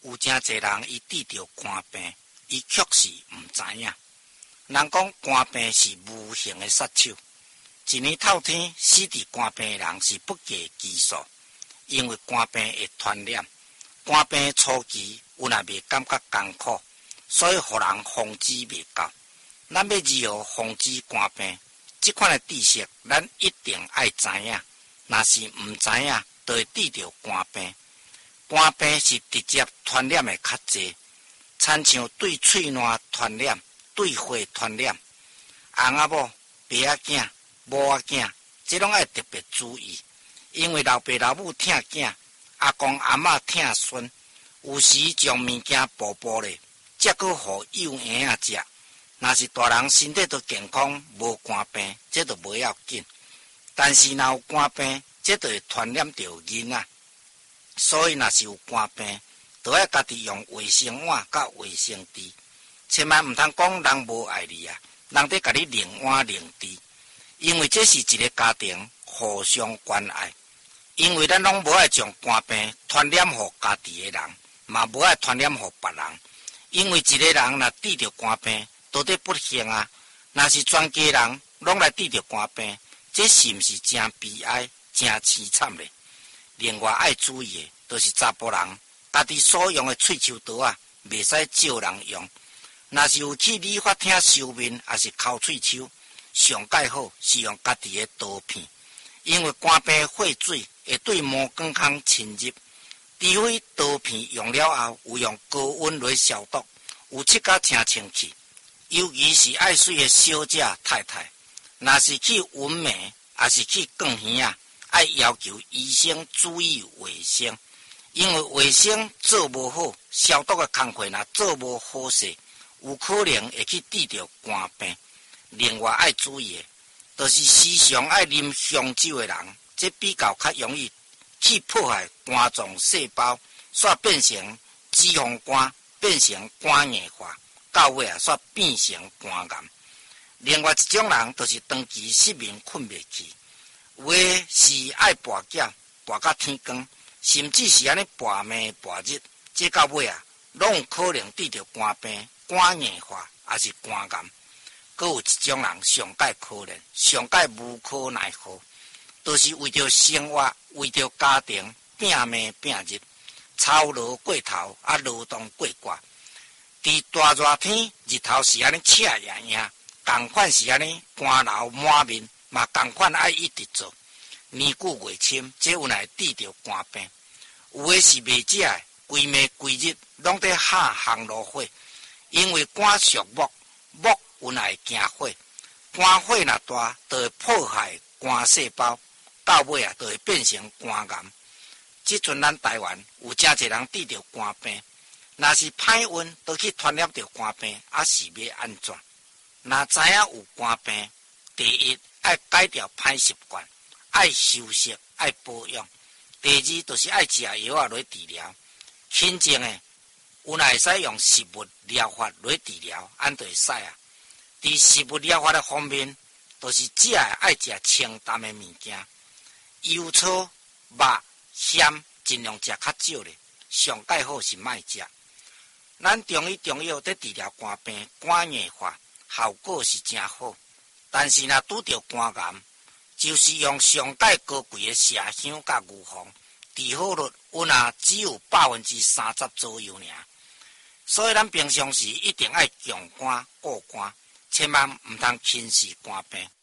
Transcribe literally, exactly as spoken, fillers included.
有真侪人伊治着肝病，伊确实毋知影。人讲肝病是无形的杀手，一年透天死伫肝病的人是不计其数，因为肝病会传染。肝病初期有若未感觉艰苦，所以互人防治未到。咱要如何防治肝病？这款的知识，咱一定爱知影。若是毋知影，就会治着肝病。肝病是直接传染的较济，亲像对喙烂传染、对火传染。翁仔某、爸仔囝、某仔囝，这拢爱特别注意，因为老爸老母疼囝，阿公阿嬷疼孙，有时将物件补补咧，则搁互幼婴仔食。若是大人身体都健康，无肝病，这都无要紧。但是若有肝病，这就会传染着囡仔。所以若是有肝病，就要家己用卫生碗甲卫生纸，千万毋通讲人无爱你啊，人得甲你另碗另纸，因为这是一个家庭互相关爱。因为咱拢无爱将肝病传染互家己的人，嘛无爱传染互别人。因为一个人若治着肝病，都得不幸啊！若是全家人拢来治着肝病，这是毋是真悲哀、真凄惨咧？另外爱注意的，就是查甫人家己所用的喙鬚刀啊，袂使借人用。若是有去理发厅修面，还是抠喙鬚，上盖好是用家己的刀片，因为肝病血水会对毛管孔侵入。除非刀片用了后有用高温来消毒，有切甲正清气。尤其是爱水的小姐太太，若是去纹眉，还是去割耳啊，爱要求医生注意卫生，因为卫生做无好，消毒的工作若做无好势，有可能会去治着肝病。另外爱注意的，就是时常爱啉香酒的人，这比较较容易去破坏肝脏细胞，煞变成脂肪肝，变成肝硬化。到尾啊，煞变成肝癌。另外一种人，就是长期失眠困袂去，有的是爱跋筊，跋到天光，甚至是安尼跋暝跋日，这到尾啊，拢有可能治着肝病、肝硬化，还是肝癌。阁有一种人上界可怜，上界无可奈何，都、就是为着生活、为着家庭，拼暝拼日，操劳过头，啊劳动过寡。伫大热天，日头是安尼赤炎炎，同款是安尼肝流满面，嘛同款爱一直做。年久月深，这有来治着肝病。有的是袂食的，规暝规日拢在下烘炉火，因为肝属木，木有来惊火，肝火若大，就会破坏肝细胞，到尾啊，就会变成肝癌。即阵咱台湾有真侪人治着肝病。若是歹运，都去传染着肝病，啊是要安怎？若知影有肝病，第一爱改掉歹习惯，爱休息，爱保养；第二就是爱食药啊来治疗。轻症的有若会使用食物疗法来治疗，安就会使啊。伫食物疗法的方面，就是食爱食清淡的物件，油醋、肉、咸尽量食较少咧，上介好是莫食。咱中医中药在治疗肝病、肝硬化，效果是真好。但是若拄着肝癌，就是用上界高贵的麝香甲牛黄，治好率有若只有百分之三十左右尔。所以咱平常时一定爱强肝顾肝，千万毋通轻视肝病。